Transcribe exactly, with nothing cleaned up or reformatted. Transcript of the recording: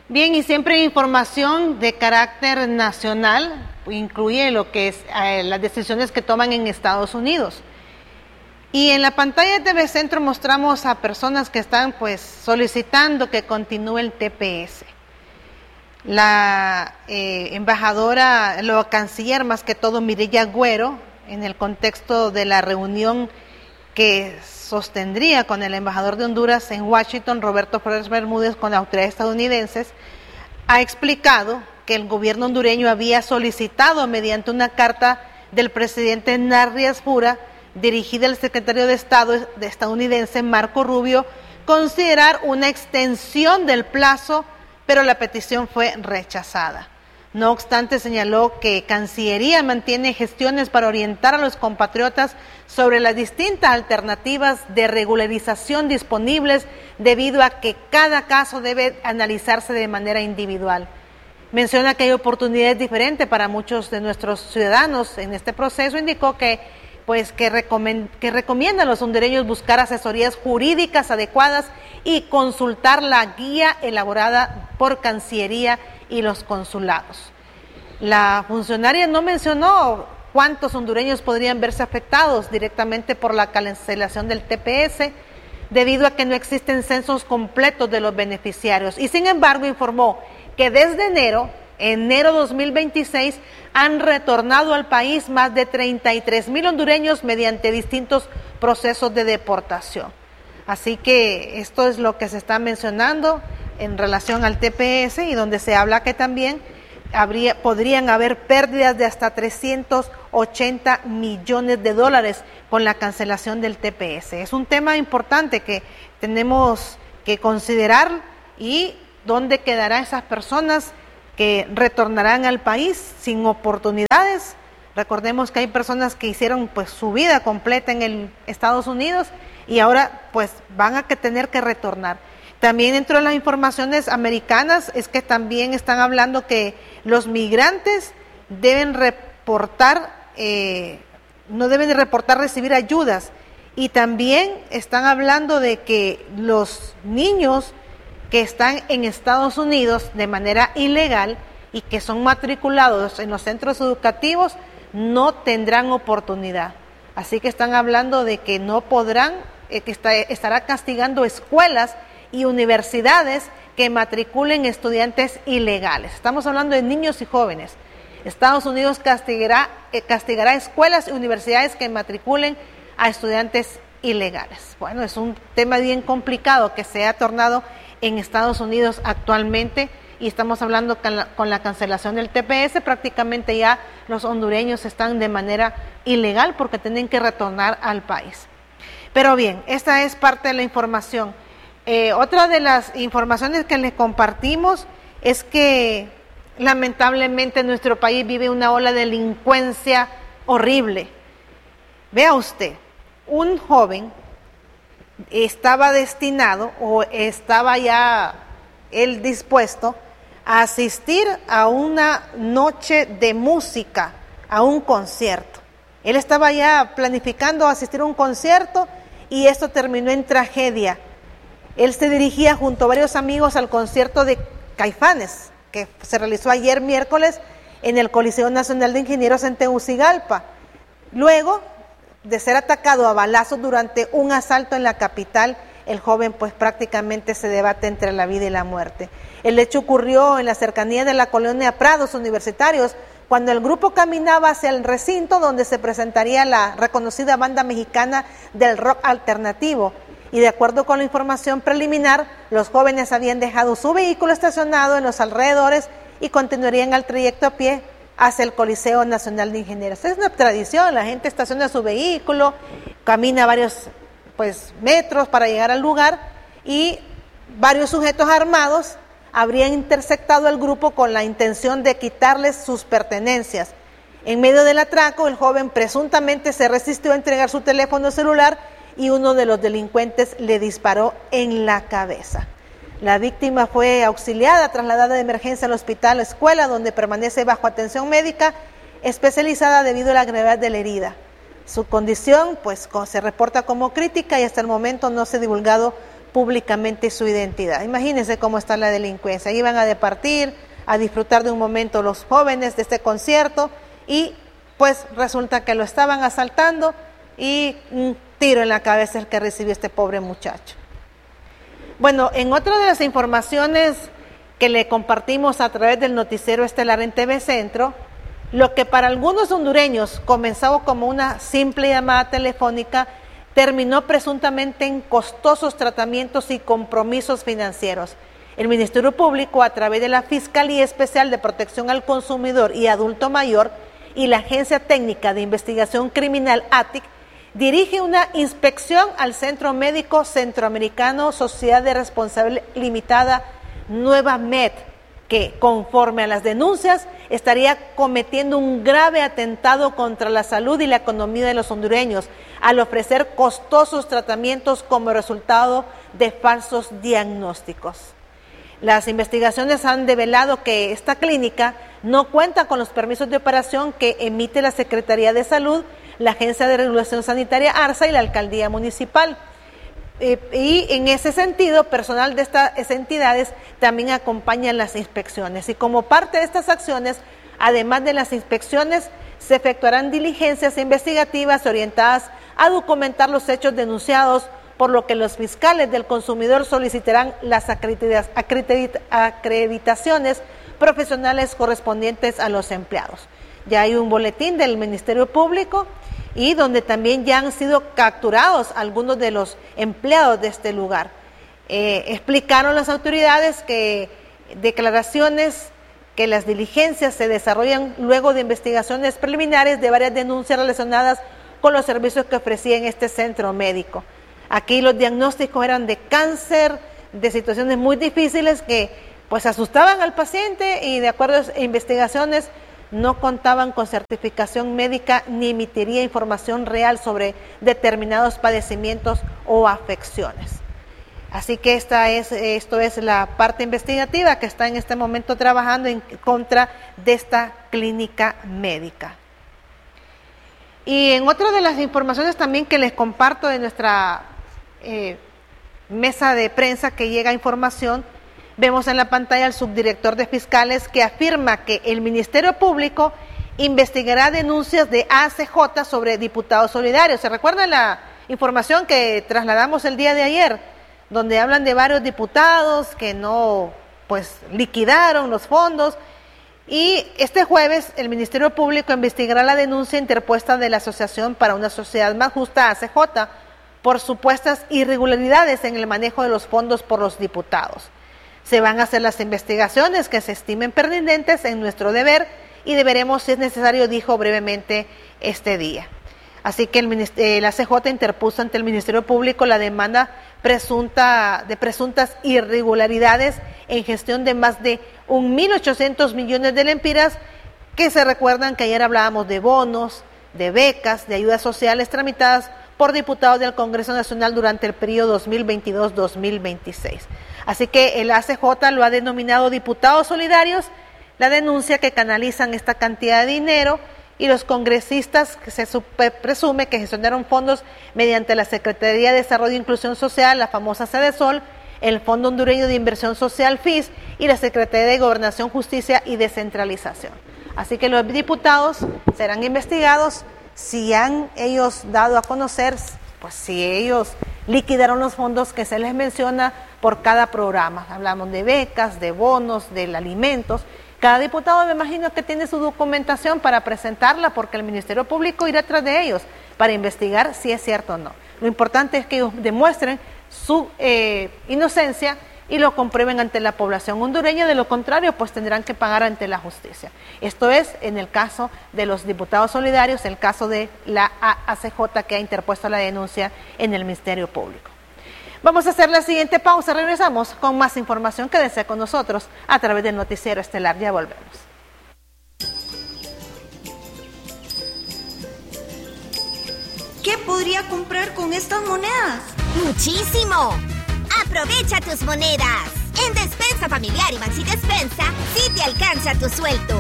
Bien, y siempre información de carácter nacional, incluye lo que es eh, las decisiones que toman en Estados Unidos. Y en la pantalla de T V Centro mostramos a personas que están pues solicitando que continúe el T P S. La eh, embajadora, la canciller más que todo Mireya Agüero, en el contexto de la reunión que sostendría con el embajador de Honduras en Washington, Roberto Flores Bermúdez, con las autoridades estadounidenses, ha explicado que el gobierno hondureño había solicitado mediante una carta del presidente Narrias Fura, dirigida al secretario de Estado estadounidense Marco Rubio, considerar una extensión del plazo, pero la petición fue rechazada. No obstante, señaló que Cancillería mantiene gestiones para orientar a los compatriotas sobre las distintas alternativas de regularización disponibles, debido a que cada caso debe analizarse de manera individual. Menciona que hay oportunidades diferentes para muchos de nuestros ciudadanos en este proceso. Indicó que pues que, recomend, que recomienda a los hondureños buscar asesorías jurídicas adecuadas y consultar la guía elaborada por Cancillería y los consulados. La funcionaria no mencionó cuántos hondureños podrían verse afectados directamente por la cancelación del T P S, debido a que no existen censos completos de los beneficiarios. Y sin embargo informó que desde enero, enero dos mil veintiséis, han retornado al país más de treinta y tres mil hondureños mediante distintos procesos de deportación. Así que esto es lo que se está mencionando en relación al T P S, y donde se habla que también habría, podrían haber pérdidas de hasta trescientos ochenta millones de dólares con la cancelación del T P S. Es un tema importante que tenemos que considerar, y dónde quedarán esas personas que retornarán al país sin oportunidades. Recordemos que hay personas que hicieron pues su vida completa en el Estados Unidos y ahora pues van a que tener que retornar. También dentro de las informaciones americanas es que también están hablando que los migrantes deben reportar, eh, no deben de reportar recibir ayudas, y también están hablando de que los niños que están en Estados Unidos de manera ilegal y que son matriculados en los centros educativos no tendrán oportunidad. Así que están hablando de que no podrán, eh, que está, estará castigando escuelas y universidades que matriculen estudiantes ilegales. Estamos hablando de niños y jóvenes. Estados Unidos castigará, eh, castigará escuelas y universidades que matriculen a estudiantes ilegales. Bueno, es un tema bien complicado que se ha tornado en Estados Unidos actualmente, y estamos hablando con la, con la cancelación del T P S, prácticamente ya los hondureños están de manera ilegal porque tienen que retornar al país. Pero bien, esta es parte de la información. Eh, otra de las informaciones que les compartimos es que lamentablemente nuestro país vive una ola de delincuencia horrible. Vea usted, un joven estaba destinado o estaba ya él dispuesto a asistir a una noche de música, a un concierto. Él estaba ya planificando asistir a un concierto y esto terminó en tragedia. Él se dirigía junto a varios amigos al concierto de Caifanes, que se realizó ayer miércoles en el Coliseo Nacional de Ingenieros en Tegucigalpa. Luego de ser atacado a balazos durante un asalto en la capital, el joven pues prácticamente se debate entre la vida y la muerte. El hecho ocurrió en la cercanía de la colonia Prados Universitarios, cuando el grupo caminaba hacia el recinto donde se presentaría la reconocida banda mexicana del rock alternativo. Y de acuerdo con la información preliminar, los jóvenes habían dejado su vehículo estacionado en los alrededores y continuarían el trayecto a pie hacia el Coliseo Nacional de Ingenieros. Es una tradición, la gente estaciona su vehículo, camina varios pues, metros para llegar al lugar, y varios sujetos armados habrían interceptado al grupo con la intención de quitarles sus pertenencias. En medio del atraco, el joven presuntamente se resistió a entregar su teléfono celular y uno de los delincuentes le disparó en la cabeza. La víctima fue auxiliada, trasladada de emergencia al hospital escuela, donde permanece bajo atención médica especializada debido a la gravedad de la herida. Su condición pues se reporta como crítica y hasta el momento no se ha divulgado públicamente su identidad. Imagínense cómo está la delincuencia. Iban a departir, a disfrutar de un momento los jóvenes de este concierto y pues resulta que lo estaban asaltando y un tiro en la cabeza el que recibió este pobre muchacho. Bueno, en otra de las informaciones que le compartimos a través del noticiero estelar en T V Centro, lo que para algunos hondureños comenzó como una simple llamada telefónica, terminó presuntamente en costosos tratamientos y compromisos financieros. El Ministerio Público, a través de la Fiscalía Especial de Protección al Consumidor y Adulto Mayor y la Agencia Técnica de Investigación Criminal A T I C, dirige una inspección al Centro Médico Centroamericano Sociedad de Responsabilidad Limitada Nueva Med, que conforme a las denuncias estaría cometiendo un grave atentado contra la salud y la economía de los hondureños al ofrecer costosos tratamientos como resultado de falsos diagnósticos. Las investigaciones han develado que esta clínica no cuenta con los permisos de operación que emite la Secretaría de Salud, la Agencia de Regulación Sanitaria ARSA y la Alcaldía Municipal. Eh, y en ese sentido, personal de estas entidades también acompañan las inspecciones. Y como parte de estas acciones, además de las inspecciones, se efectuarán diligencias investigativas orientadas a documentar los hechos denunciados, por lo que los fiscales del consumidor solicitarán las acredita- acredita- acreditaciones profesionales correspondientes a los empleados. Ya hay un boletín del Ministerio Público y donde también ya han sido capturados algunos de los empleados de este lugar. Eh, explicaron las autoridades que declaraciones que las diligencias se desarrollan luego de investigaciones preliminares de varias denuncias relacionadas con los servicios que ofrecía en este centro médico. Aquí los diagnósticos eran de cáncer, de situaciones muy difíciles que pues asustaban al paciente y de acuerdo a investigaciones no contaban con certificación médica ni emitiría información real sobre determinados padecimientos o afecciones. Así que esta es, esto es la parte investigativa que está en este momento trabajando en contra de esta clínica médica. Y en otra de las informaciones también que les comparto de nuestra eh, mesa de prensa que llega información, vemos en la pantalla al subdirector de fiscales que afirma que el Ministerio Público investigará denuncias de A C J sobre diputados solidarios. ¿Se recuerda la información que trasladamos el día de ayer, donde hablan de varios diputados que no pues liquidaron los fondos? Y este jueves el Ministerio Público investigará la denuncia interpuesta de la Asociación para una Sociedad Más Justa, A C J, por supuestas irregularidades en el manejo de los fondos por los diputados. Se van a hacer las investigaciones que se estimen pertinentes en nuestro deber y deberemos, si es necesario, dijo brevemente este día. Así que el, el A C J interpuso ante el Ministerio Público la demanda presunta de presuntas irregularidades en gestión de más de un mil ochocientos millones de lempiras, que se recuerdan que ayer hablábamos de bonos, de becas, de ayudas sociales tramitadas por diputados del Congreso Nacional durante el periodo dos mil veintidós a dos mil veintiséis. Así que el A C J lo ha denominado diputados solidarios, la denuncia que canalizan esta cantidad de dinero, y los congresistas que se presume que gestionaron fondos mediante la Secretaría de Desarrollo e Inclusión Social, la famosa Sedesol, el Fondo Hondureño de Inversión Social, F I S, y la Secretaría de Gobernación, Justicia y Descentralización. Así que los diputados serán investigados si han ellos dado a conocer, pues si ellos liquidaron los fondos que se les menciona por cada programa. Hablamos de becas, de bonos, de alimentos. Cada diputado me imagino que tiene su documentación para presentarla, porque el Ministerio Público irá tras de ellos para investigar si es cierto o no. Lo importante es que ellos demuestren su eh, inocencia y lo comprueben ante la población hondureña. De lo contrario, pues tendrán que pagar ante la justicia. Esto es en el caso de los diputados solidarios, el caso de la A C J que ha interpuesto la denuncia en el Ministerio Público. Vamos a hacer la siguiente pausa, regresamos con más información. Quédense con nosotros a través del Noticiero Estelar, ya volvemos. ¿Qué podría comprar con estas monedas? ¡Muchísimo! ¡Aprovecha tus monedas! En Despensa Familiar y Maxi Despensa, sí te alcanza tu sueldo.